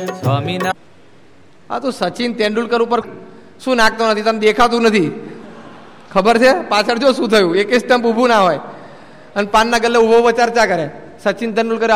સ્વામિનારાયણ. હા, તો સચિન તેંડુલકર ઉપર શું નાખતો નથી, તને દેખાતું નથી, ખબર છે? પાછળ જો શું થયું, એક સ્ટમ્પ ઊભું ના હોય અને પાનના ગલ્લે ઊભો ચર્ચા કરે. સચિન તેંડુલકર